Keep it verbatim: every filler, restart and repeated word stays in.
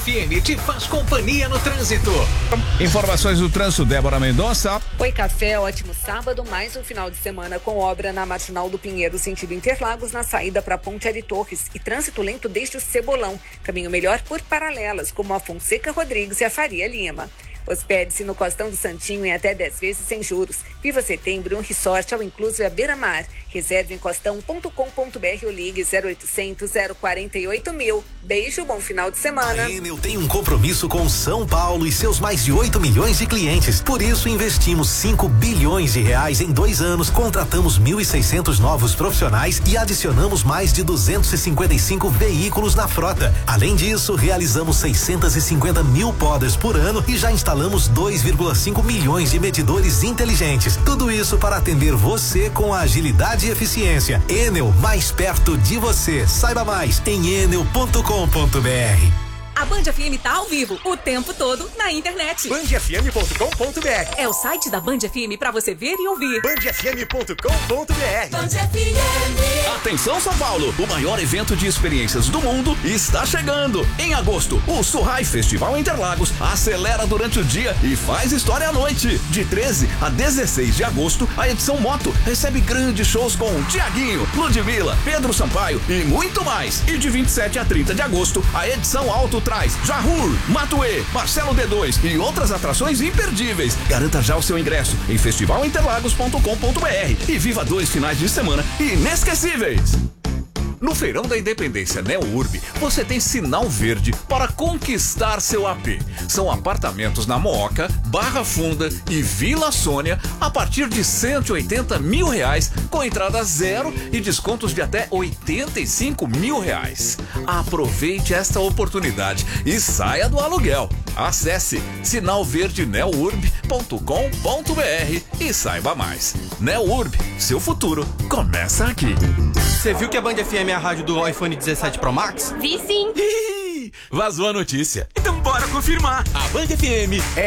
F M te faz companhia no trânsito. Informações do trânsito, Débora Mendonça. Oi, café, ótimo sábado, mais um final de semana com obra na Marginal do Pinheiro, sentido Interlagos, na saída para Ponte Ari Torres, e trânsito lento desde o Cebolão. Caminho melhor por paralelas, como a Fonseca Rodrigues e a Faria Lima. Hospede-se no Costão do Santinho em até dez vezes sem juros. Viva Setembro, um resort ao incluso e à beira-mar. Reserve em costão ponto com ponto br ou ligue zero oitocentos, zero quarenta e oito mil. Beijo, bom final de semana. A Enel tem um compromisso com São Paulo e seus mais de oito milhões de clientes. Por isso, investimos cinco bilhões de reais em dois anos, contratamos mil e seiscentos novos profissionais e adicionamos mais de duzentos e cinquenta e cinco veículos na frota. Além disso, realizamos seiscentos e cinquenta mil podas por ano e já instalamos dois vírgula cinco milhões de medidores inteligentes. Tudo isso para atender você com agilidade e eficiência. Enel, mais perto de você. Saiba mais em enel ponto com ponto br. A Band F M tá ao vivo o tempo todo na internet. band f m ponto com ponto br. É o site da Band F M pra você ver e ouvir. band f m ponto com ponto br. Band F M. Atenção, São Paulo, o maior evento de experiências do mundo está chegando. Em agosto, o Surrai Festival Interlagos acelera durante o dia e faz história à noite. De treze a dezesseis de agosto, a edição Moto recebe grandes shows com Tiaguinho, Ludmilla, Pedro Sampaio e muito mais. E de vinte e sete a trinta de agosto, a edição Alto traz Jahur, Matuê, Marcelo D dois e outras atrações imperdíveis. Garanta já o seu ingresso em festival interlagos ponto com ponto br e viva dois finais de semana inesquecíveis. No Feirão da Independência NeoUrb, você tem sinal verde para conquistar seu A P. São apartamentos na Mooca, Barra Funda e Vila Sônia a partir de cento e oitenta mil reais, com entrada zero e descontos de até oitenta e cinco mil reais. Aproveite esta oportunidade e saia do aluguel. Acesse sinal verde neourb ponto com ponto br e saiba mais. NeoUrb, seu futuro começa aqui. Você viu que a Band F M é a rádio do iPhone dezessete Pro Max? Vi sim. Vazou a notícia. Então bora confirmar. A Band F M é